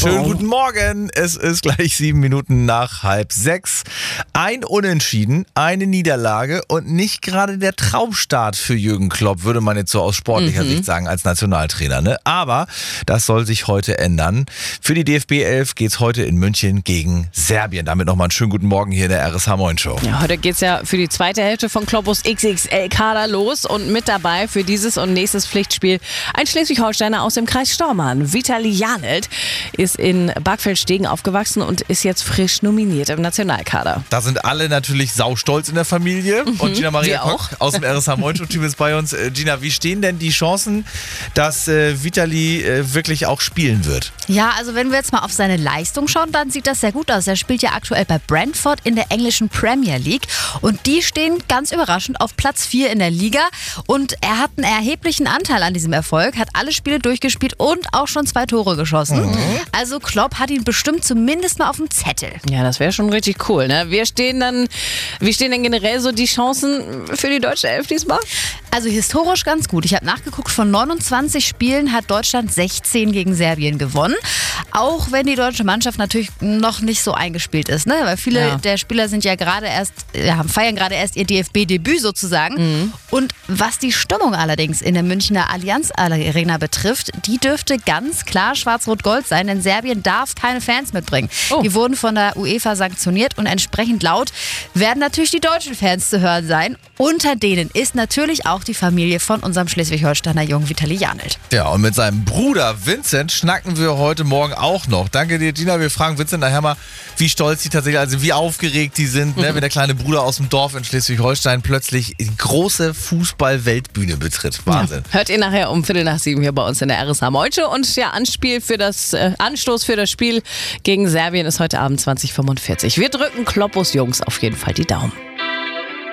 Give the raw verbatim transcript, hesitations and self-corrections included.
Schönen guten Morgen. Es ist gleich sieben Minuten nach halb sechs. Ein Unentschieden, eine Niederlage und nicht gerade der Traumstart für Jürgen Klopp, würde man jetzt so aus sportlicher mhm. Sicht sagen, als Nationaltrainer. Ne? Aber das soll sich heute ändern. Für die D F B elf geht es heute in München gegen Serbien. Damit nochmal einen schönen guten Morgen hier in der R S H Moin Show. Ja, heute geht es ja für die zweite Hälfte von Kloppos X X L-Kader los und mit dabei für dieses und nächstes Pflichtspiel ein Schleswig-Holsteiner aus dem Kreis Stormarn. Vitali Janelt ist in Barkfeld-Stegen aufgewachsen und ist jetzt frisch nominiert im Nationalkader. Da sind alle natürlich saustolz in der Familie. Mhm, und Gina Maria Koch aus dem R S H Moin Show Team ist bei uns. Gina, wie stehen denn die Chancen, dass äh, Vitali äh, wirklich auch spielen wird? Ja, also wenn wir jetzt mal auf seine Leistung schauen, dann sieht das sehr gut aus. Er spielt ja aktuell bei Brentford in der englischen Premier League und die stehen ganz überraschend auf Platz vier in der Liga und er hat einen erheblichen Anteil an diesem Erfolg, hat alle Spiele durchgespielt und auch schon zwei Tore geschossen. Mhm. Also Klopp hat ihn bestimmt zumindest mal auf dem Zettel. Ja, das wäre schon richtig cool, ne? Wir stehen dann, wie stehen denn generell so die Chancen für die deutsche Elf diesmal? Also historisch ganz gut. Ich habe nachgeguckt, von neunundzwanzig Spielen hat Deutschland sechzehn gegen Serbien gewonnen. Auch wenn die deutsche Mannschaft natürlich noch nicht so eingespielt ist, ne? Weil viele ja. der Spieler sind ja gerade erst, ja, feiern gerade erst ihr D F B-Debüt sozusagen. Mhm. Und was die Stimmung allerdings in der Münchner Allianz Arena betrifft, die dürfte ganz klar schwarz-rot-gold sein, denn Serbien darf keine Fans mitbringen. Oh. Die wurden von der UEFA sanktioniert und entsprechend laut werden natürlich die deutschen Fans zu hören sein. Unter denen ist natürlich auch die Familie von unserem Schleswig-Holsteiner Jungen Vitali Janelt. Ja, und mit seinem Bruder Vincent schnacken wir heute Morgen auch noch. Danke dir, Gina. Wir fragen Vincent nachher mal, wie stolz die tatsächlich, also wie aufgeregt die sind, ne, wenn der kleine Bruder aus dem Dorf in Schleswig-Holstein plötzlich die große Fußball-Weltbühne betritt. Wahnsinn. Ja. Hört ihr nachher um Viertel nach sieben hier bei uns in der R S H Moin Show. Und ja, Anspiel für das, äh, Anstoß für das Spiel gegen Serbien ist heute Abend zwanzig Uhr fünfundvierzig. Wir drücken Kloppos Jungs auf jeden Fall die Daumen.